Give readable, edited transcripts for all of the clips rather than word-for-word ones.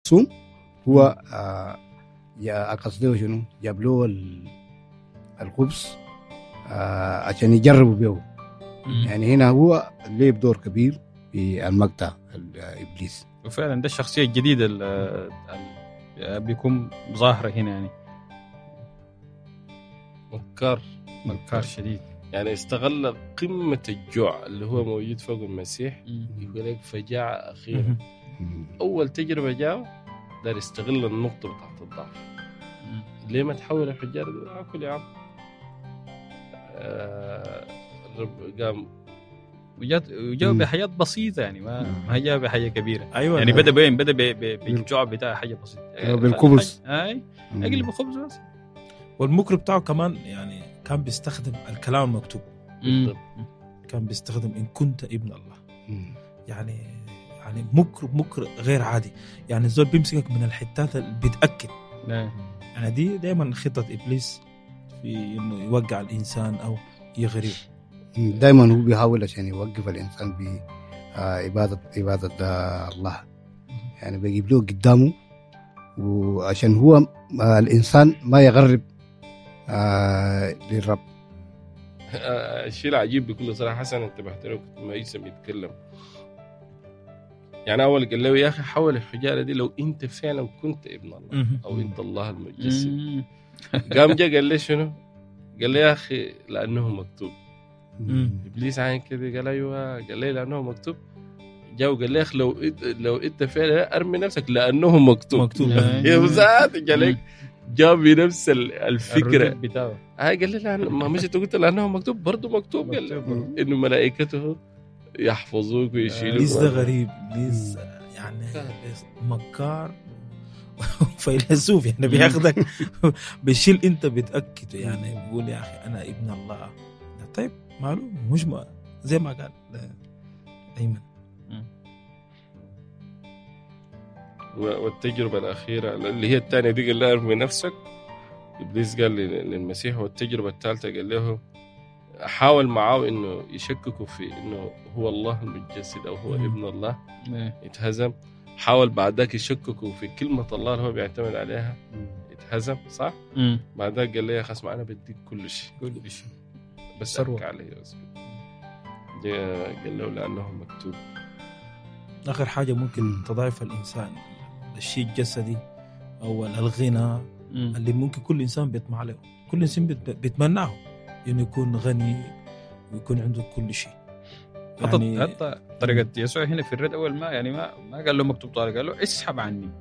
الصوم هو قصده شنو؟ جاب له الخبز عشان يجربوا به. يعني هنا هو ليه بدور كبير في المقطع الإبليس. وفعلا ده الشخصية الجديدة اللي بيكون ظاهرة هنا، يعني مكار شديد. يعني استغل قمة الجوع اللي هو موجود فوق المسيح، يقول لك فجاعة أخيرا. أول تجربة جاء دار يستغل النقطة بتاعت الضعف. ليه ما تحول الحجار؟ أكل يا عم. قام وجاء بحاجات بسيطة، يعني ما جاء بحاجة كبيرة. أيوة يعني بدأ بالجوع بتاع حاجة بسيطة، بالخبز. أقلب الخبز بس. والمكر بتاعه كمان يعني كان بيستخدم الكلام المكتوب. كان بيستخدم إن كنت ابن الله. يعني مكر غير عادي. يعني الزول بيمسكك من الحتات اللي بتأكد. يعني دي دائما خطة إبليس في إنه يوقع الإنسان أو يغريه. دائما هو بيحاول عشان يوقف الإنسان بعبادة الله. يعني بيجيب له قدامه، وعشان هو الإنسان ما يغرب للرب. الشيء العجيب بكل صراحة حسن انتبهت له ما يسمى يتكلم. يعني أول قال له يا أخي حول الحجارة دي لو أنت فعلا كنت ابن الله أو أنت الله المتجسد. قام جاء قال لي شنو؟ قال لي يا أخي لأنه مكتوب. إبليس عين كده قال أيوة. قال لي لأنه مكتوب. جاء وقال لي يا أخي لو أنت فعلا أرمي نفسك لأنه مكتوب. يا وزاد قال لك جاء بنفس الفكرة بتاعه. قال لي ما مش قلت لأنه مكتوب برضو مكتوب. قال إنه ملائكته يحفظوك ويشيلوك. ليس ده غريب. ليس يعني مكار فيلسوف. يعني بياخدك بيشيل انت بتأكد. يعني بيقول يا أخي أنا ابن الله. طيب معلوم مش زي ما قال أيمن. والتجربة الأخيرة اللي هي الثانية دي قال له ارمي نفسك. إبليس قال للمسيح. والتجربة الثالثة قال له حاول معاه إنه يشككوا في إنه هو الله المتجسد أو هو ابن الله. يتهزم. حاول بعد ذاك يشككوا في كلمة الله اللي هو بيعتمد عليها. يتهزم صح. بعد ذاك قال لي يا أخي اسمع أنا بديك كل شيء بس أرك عليه. قال له لأنه مكتوب. آخر حاجة ممكن تضعف الإنسان الشيء الجسدي أو الغنى اللي ممكن كل إنسان بيطمع له. كل إنسان بيتمناه إنه يكون غني ويكون عنده كل شيء. يعني حتى طريقة يسوع هنا في الرد أول ما قال له مكتوب طارق، قال له اسحب عني.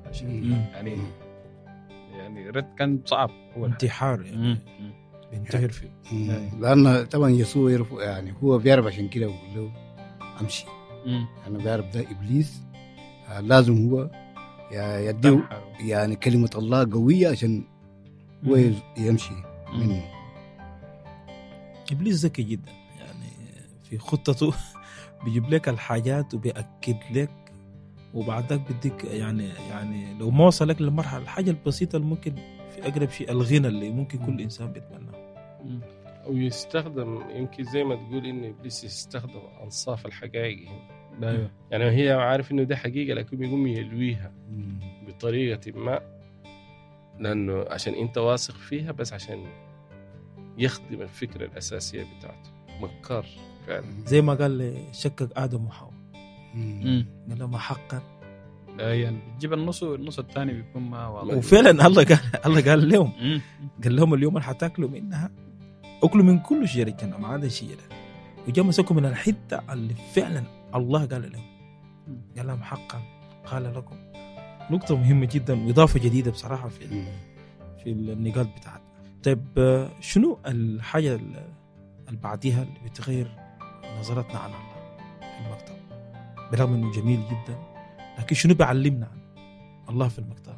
يعني الرد كان صعب. هو انتحار يعني بينتحر فيه. لأن طبعا يسوع يعرف، يعني هو بيعرف عشان كده يقول له أمشي. أنا بيعرف ده إبليس لازم هو يديه يعني كلمة الله قوية عشان هو يمشي منه. إبليس ذكي جدا. يعني في خطته بيجيب لك الحاجات وبيأكد لك، وبعدك بدك يعني لو ما وصلك للمرحلة الحاجة البسيطة اللي ممكن في أقرب شيء الغنى اللي ممكن كل إنسان بيتمناه. أو يستخدم يمكن زي ما تقول إن إبليس يستخدم أنصاف الحقائق هنا. يعني هي عارف إنه ده حقيقة لكن يقوم يلويها بطريقة ما، لأنه عشان أنت واثق فيها، بس عشان يخدم الفكرة الأساسية بتاعته. مكار فعلا. زي ما قال شكك آدم وحواء. قال ما حقا يعني بتجيب النص الثاني بيكون ما واضح. وفعلا الله قال لهم قال لهم اليوم اللي حتاكلوا منها أكلوا من كل شجرة الجنة ما عدا شجرة. وجاء مسكوا من الحتة اللي فعلا الله قال لهم. قال لهم حقا قال لكم. نقطة مهمة جدا وإضافة جديدة بصراحة في النقاط بتاعتنا. طيب شنو الحاجة اللي بعديها اللي بتغير نظرتنا عن الله في المكتب؟ برغم إنه جميل جدا، لكن شنو بيعلمنا عن الله في المكتب؟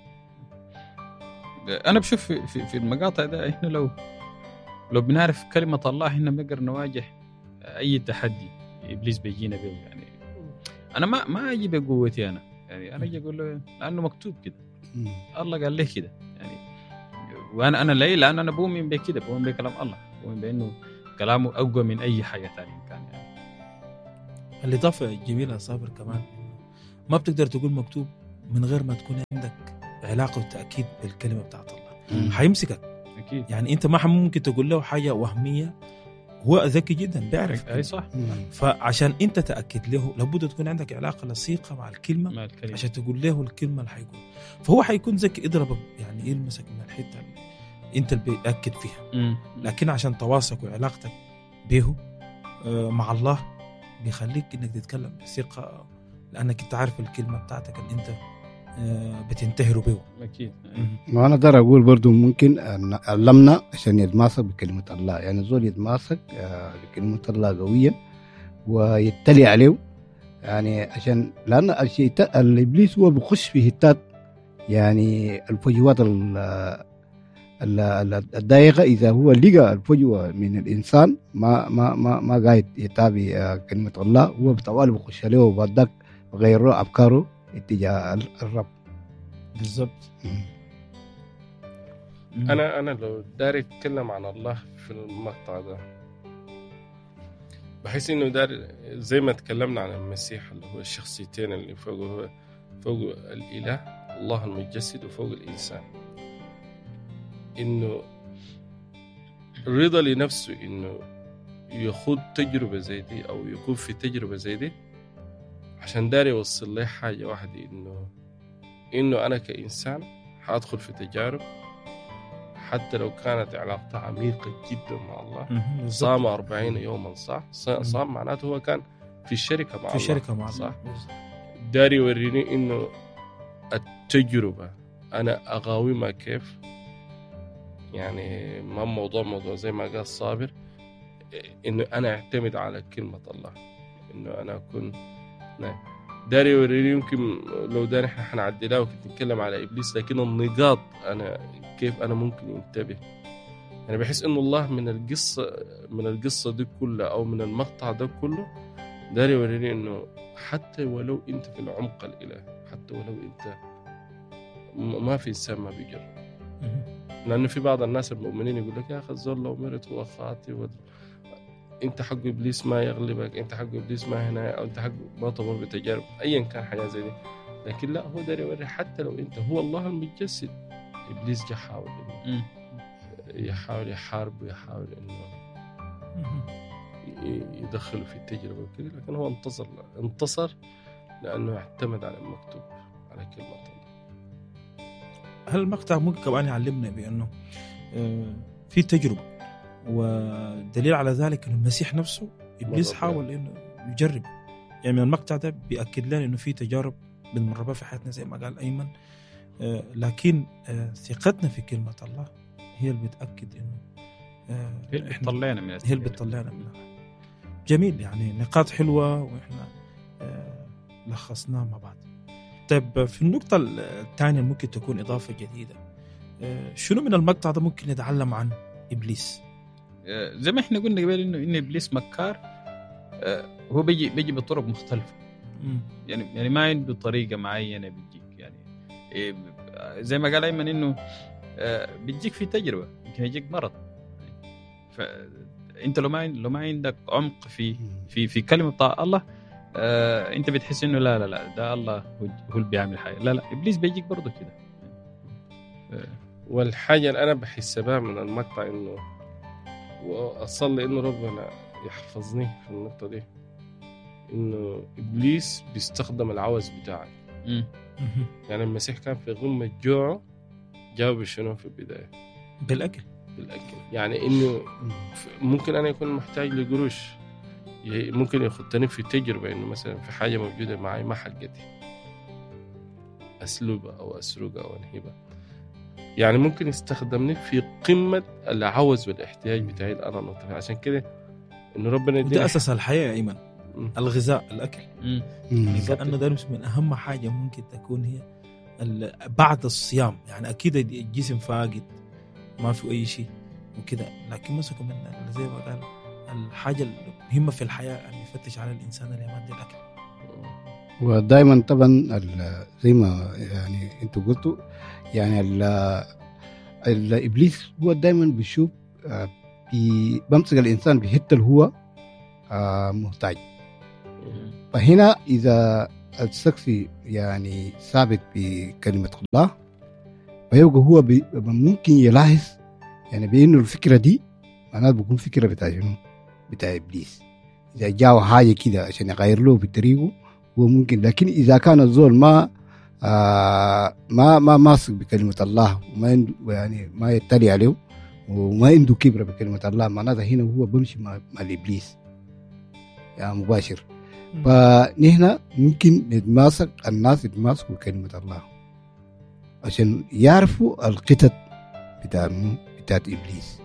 أنا بشوف في المقاطع ده إحنا لو بنعرف كلمة الله إحنا بنقدر نواجه أي تحدي إبليس بيجينا به. يعني أنا ما أجي بقوتي أنا أجي أقول له لأنه مكتوب كده. الله قال لي كده يعني. وأنا ليه؟ لأن أنا بؤمن بكده، بؤمن بكلام الله، بؤمن بأنه كلامه أقوى من أي حاجة تانية كان يعني. الإضافة جميلة صابر كمان، ما بتقدر تقول مكتوب من غير ما تكون عندك علاقة وتأكيد بالكلمة بتاعت الله حيمسكك أكيد. يعني أنت ما ممكن تقول له حاجة وهمية، هو ذكي جدا بيعرف. أي صح. فعشان أنت تأكد له لابد تكون عندك علاقة لصيقة مع الكلمة عشان تقول له الكلمة اللي حيقول. فهو حيكون ذكي يضربك يعني يلمسك من الحتة اللي أنت اللي بيأكد فيها. لكن عشان تواصلك وعلاقتك به مع الله بيخليك إنك تتكلم بثقة، لأنك أنت عارف الكلمة بتاعتك اللي أنت بتنتهروا به. أكيد. ما أنا أقدر أقول برضو ممكن أن علمنا عشان يتماسك بكلمة الله، يعني زول يتماسك بكلمة الله قويا ويتلي عليه، يعني عشان لأن الإبليس هو بخش في هتات يعني الفجوات الضيقة. إذا هو لقى الفجوة من الإنسان ما قاعد يتابع كلمة الله، هو بطوال بخش عليه وبعدك غيره أفكاره اتجاه الرب. بالضبط. أنا لو داري أتكلم عن الله في المقطع ده بحس إنه داري زي ما تكلمنا عن المسيح اللي هو الشخصيتين اللي فوق الإله الله المتجسد وفوق الإنسان، إنه الرضا لنفسه إنه يخوض تجربة زي دي أو يكون في تجربة زي دي عشان داري يوصل لي حاجة واحدة، إنه أنا كإنسان حأدخل في تجارب حتى لو كانت علاقتها عميقة جدا مع الله. صام 40 يوما صح؟ صام معناته هو كان في الشركة مع الله صح؟ داري يوريني إنه التجربة أنا أقاومها كيف، يعني ما موضوع زي ما قال صابر إنه أنا أعتمد على كلمة الله، إنه أنا أكون داري يوريني. يمكن لو داري إحنا حنعدلها وكنت نتكلم على إبليس، لكن النقاط أنا كيف أنا ممكن ينتبه. أنا بحس إنه الله من القصة دي كلها أو من المقطع ده كله داري يوريني إنه حتى ولو أنت في العمق الإله، حتى ولو أنت ما في إنسان ما بيجرب، لأنه في بعض الناس المؤمنين يقول لك يا أخي الزول لو مرت هو خاطئ انت حق ابليس ما يغلبك، انت حق ابليس ما هنا، او انت حق ما تمر بتجارب ايا كان حاجه زي دي. لكن لا، هو داري يوري حتى لو انت هو الله المتجسد، ابليس جا حاول انه يحاول يحارب ويحاول انه يدخله في التجربه وكذا، لكن هو انتصر لانه اعتمد على المكتوب على كلمه الله. هل المقطع ممكن كمان يعلمنا بانه في تجربه، ودليل على ذلك انه المسيح نفسه ابليس حاول انه يجرب. يعني من المقطع ده بيأكد لنا انه في تجارب بنمر بها في حياتنا زي ما قال ايمن، لكن ثقتنا في كلمه الله هي اللي بتأكد انه هي اللي بتطلعنا منها. جميل، يعني نقاط حلوه واحنا لخصناها مع بعض. طيب في النقطه الثانيه ممكن تكون اضافه جديده، شنو من المقطع ده ممكن نتعلم عن ابليس؟ زي ما احنا قلنا قبل انه ابليس مكار، هو بيجي بطرق مختلفه. يعني ما عنده طريقه معينه بيجيك، يعني زي ما قال ايمن انه بيجيك في تجربه، يمكن يجيك مرض. فانت لو ما عندك عمق في كلمه بتاع الله، انت بتحس انه لا ده الله هو اللي بيعمل حاجه. لا ابليس بيجيك برضه كده. والحاجه اللي انا بحس بها من المقطع انه واصلي انه ربنا يحفظني في النقطه دي، انه ابليس بيستخدم العوز بتاعك. يعني المسيح كان في غمه جوعه، جاوب شنو في البدايه؟ بالاكل. يعني انه ممكن انا يكون محتاج لقروش، ممكن يخطني في تجربه انه مثلا في حاجه موجوده معي ما حقتي، اسلوبها او اسرقها او انهبها. يعني ممكن يستخدمني في قمة العوز والاحتياج بتاعي أنا نطفي. عشان كده إنه ربنا ده أساس الحياة أيمن، الغذاء، الأكل. لأنه ده من أهم حاجة ممكن تكون هي بعد الصيام. يعني أكيد الجسم فاقد ما في أي شيء وكده، لكن مسكوا من زي ما قال الحاجة المهمة في الحياة اللي يفتش على الإنسان اللي يمد الأكل. ودائما طبعا زي ما يعني أنتوا قلتوا، يعني الإبليس هو دائما بيشوف بمسك الإنسان بحتة اللي هو محتاج. فهنا إذا الشخص يعني ثابت بكلمة الله فيبقى هو ممكن يلاحظ يعني بأنه الفكرة دي معناته بيكون فكرة بتاع شنو بتاع إبليس. إذا جاء حاجة كده عشان يغير له بطريقه هو ممكن، لكن إذا كان الزول ما ماسك بكلمة الله وما يعني ما يتلي عليه وما عنده كبرة بكلمة الله معناته هنا هو بمشي مع الإبليس يعني مباشر. فنحن ممكن نتماسك الناس يتماسكوا بكلمة الله عشان يعرفوا القطط بتاعت إبليس.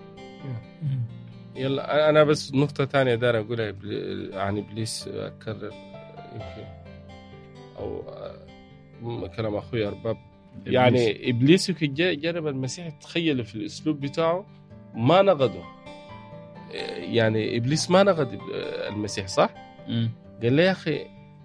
يلا أنا بس نقطة تانية دار أقولها عن إبليس أكرر يمكن أو كلام أخوي أرباب. يعني إبليس يمكن جرب المسيح تخيله في الأسلوب بتاعه ما نقده. يعني إبليس ما نقد المسيح صح؟ قال له يا أخي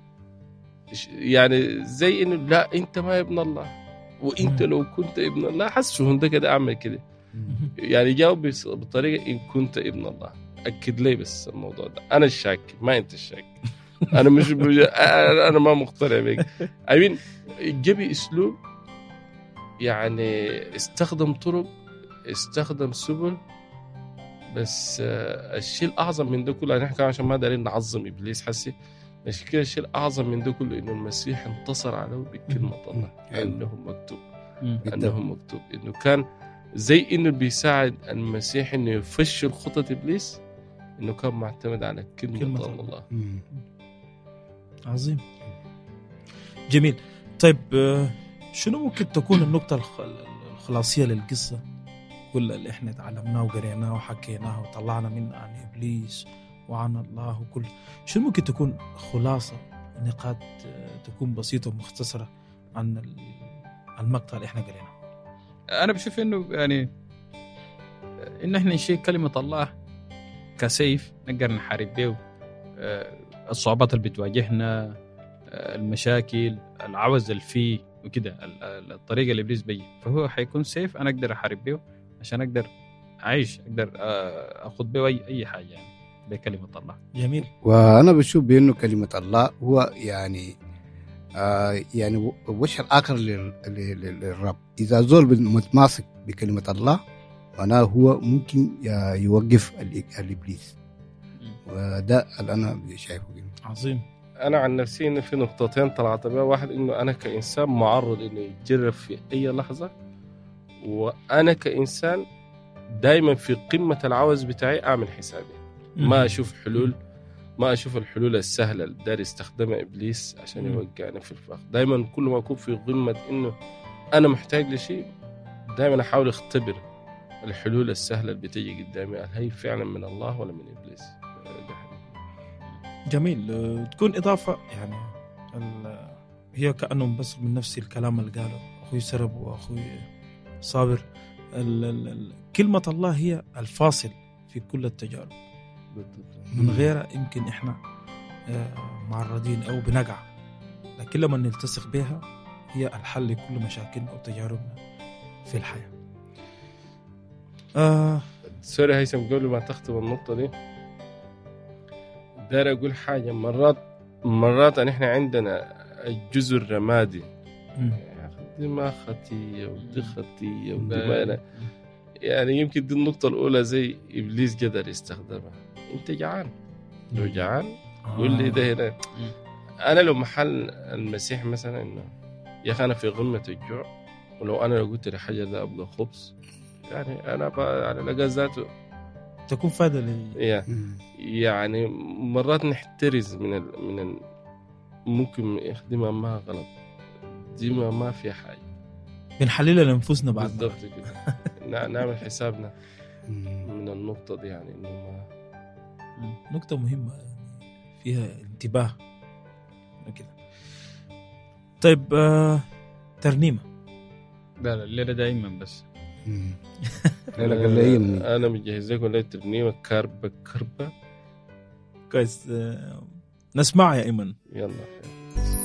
يعني زي إنه لا أنت ما ابن الله وأنت لو كنت ابن الله حسوا هنده كده أعمل كده. يعني جاوب بطريقة إن كنت ابن الله أكد لي بس الموضوع ده. أنا الشاك ما أنت الشاك. أنا مش أنا ما مقتنع بك. أمين جبي أسلوب يعني استخدم طرق استخدم سبل بس الشيء الأعظم من ده كله نحكي عشان ما دارين نعظم إبليس حسي بس كده الشيء الأعظم من ده كله إنه المسيح انتصر عليه بكلمة الله أنه مكتوب إنه كان زي إنه بيساعد المسيح إنه يفشل خطة إبليس إنه كان معتمد على كلمة الله. عظيم جميل. طيب شنو ممكن تكون النقطة الخلاصية للقصة كل اللي احنا تعلمناه وقريناه وحكيناه وطلعنا منه عن إبليس وعن الله وكل شنو ممكن تكون خلاصة نقاط تكون بسيطة ومختصرة عن المقطع اللي احنا قريناه؟ أنا بشوف إنه يعني إن احنا نشيل كلمة الله كسيف نقدر نحارب به الصعوبات اللي بتواجهنا المشاكل العوز اللي فيه وكده الطريقة اللي إبليس بيه فهو حيكون سيف أنا أقدر أحارب به عشان أقدر أعيش أقدر أخذ به أي حاجة يعني بكلمة الله. جميل. وأنا بشوف بأنه كلمة الله هو يعني يعني وش الآخر للرب. إذا زول متماسك بكلمة الله معناه هو ممكن يوقف الإبليس وده اللي أنا شايفه. عظيم. أنا عن نفسي إنه في نقطتين طلعت بها. واحد إنه أنا كإنسان معرض إنه يتجرب في أي لحظة وأنا كإنسان دايما في قمة العوز بتاعي أعمل حسابي ما أشوف حلول ما أشوف الحلول السهلة اللي دار يستخدمها إبليس عشان يوقعني في الفخ. دايما كل ما أكون في قمة إنه أنا محتاج لشيء دايما أحاول أختبر الحلول السهلة اللي بتيجي قدامي هل هي فعلا من الله ولا من إبليس. جميل. تكون إضافة يعني هي كأنهم بس من نفس الكلام اللي قاله أخوي سرب وأخوي صابر. كلمة الله هي الفاصل في كل التجارب من غيرها يمكن إحنا معرضين أو بنقع لكن لما نلتصق بها هي الحل لكل مشاكلنا أو تجاربنا في الحياة. سوري هيثم قبل ما تختم النقطة دي داير أقول حاجة. مرات نحن عندنا الجزء الرمادي دي ما خطية ودي خطية ودي ما يعني يمكن دي النقطة الأولى زي إبليس قدر يستخدمها. أنت جعان لو جعان قول لي ده هنا. أنا لو محل المسيح مثلا إنه يا أخي أنا في غمة الجوع ولو أنا لو قلت لحاجة ده أبغى خبز يعني أنا على لقى ذاته تكون فايدة لي. يعني مرات نحترز من ممكن يخدمها ما غلط دي ما في حاجة بنحللها لأنفسنا بعد بالضبط كده. نعمل حسابنا من النقطة دي يعني إنه ما نقطة مهمة فيها انتباه كده. طيب ترنيمة لا الليلة دائما بس أنا مجهز لكم ليلة ترنيمة كربة كويس. نسمع يا إيمن. يلا